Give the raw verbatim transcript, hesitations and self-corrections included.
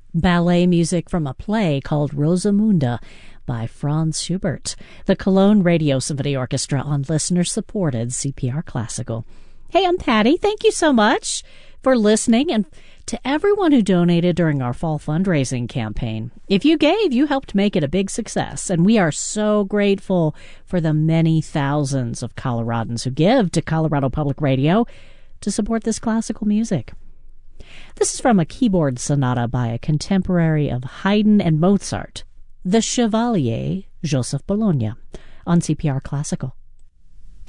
ballet music from a play called Rosamunda by Franz Schubert. The Cologne Radio Symphony Orchestra on listener-supported C P R Classical. Hey, I'm Patty. Thank you so much for listening, and to everyone who donated during our fall fundraising campaign. If you gave, you helped make it a big success, and we are so grateful for the many thousands of Coloradans who give to Colorado Public Radio to support this classical music. This is from a keyboard sonata by a contemporary of Haydn and Mozart, the Chevalier Joseph Bologna, on C P R Classical.